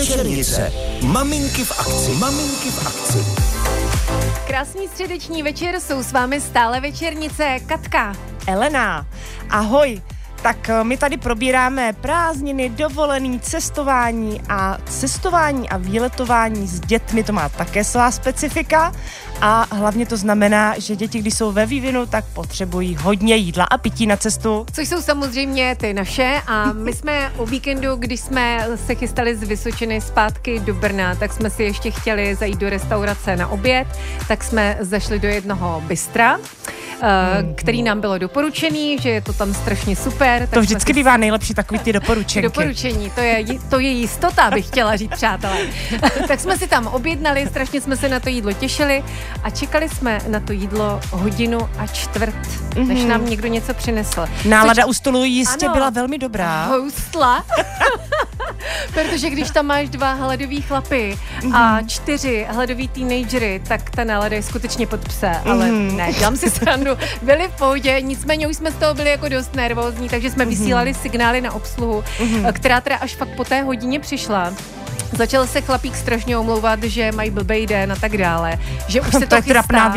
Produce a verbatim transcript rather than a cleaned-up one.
Večernice. Maminky v akci. Maminky v akci. Krásný středeční večer, jsou s vámi stále Večernice. Katka. Elena. Ahoj. Tak my tady probíráme prázdniny, dovolený, cestování a cestování a výletování s dětmi, to má také svá specifika a hlavně to znamená, že děti, když jsou ve vývinu, tak potřebují hodně jídla a pití na cestu. Což jsou samozřejmě ty naše a my jsme o víkendu, když jsme se chystali z Vysočiny zpátky do Brna, tak jsme si ještě chtěli zajít do restaurace na oběd, tak jsme zašli do jednoho bystra, který nám bylo doporučený, že je to tam strašně super. Tak to vždycky si... bývá nejlepší takový ty doporučenky. Doporučení, to je, to je jistota, bych chtěla říct, přátelé. Tak jsme si tam objednali, strašně jsme se na to jídlo těšili a čekali jsme na to jídlo hodinu a čtvrt, mm-hmm. než nám někdo něco přinesl. Nálada Což... u stolu jistě ano, byla velmi dobrá. Houstla. Protože když tam máš dva hladový chlapy mm-hmm. a čtyři hladový teenagery, tak ta nálada je skutečně pod pse, ale mm-hmm. ne, dělám si srandu, byli v pohodě, nicméně už jsme z toho byli jako dost nervózní, takže jsme mm-hmm. vysílali signály na obsluhu, mm-hmm. která teda až fakt po té hodině přišla. Začal se chlapík strašně omlouvat, že mají blbej den a tak dále, že už se to, to chystá.